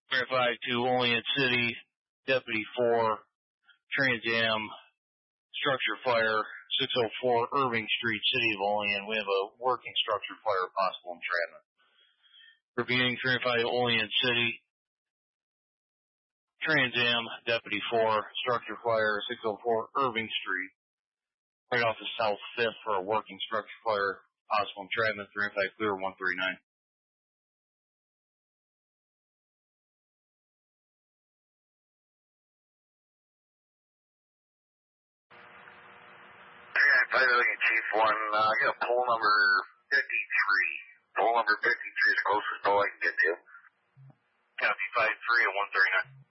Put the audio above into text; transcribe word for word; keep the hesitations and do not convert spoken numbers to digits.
Verify to Olean City, Deputy four, Trans Am, structure fire, six oh four Irving Street, City of Olean. We have a working structure fire, possible entrapment. Repeating, verify to Olean City, Trans Am, Deputy four, structure fire, six oh four Irving Street, right off the South fifth for a working structure fire, possible entrapment. Verify clear one three nine. Five million, Chief one. Uh, I got poll number fifty-three. Poll number fifty-three is the closest poll I can get to. Copy five three at one thirty-nine.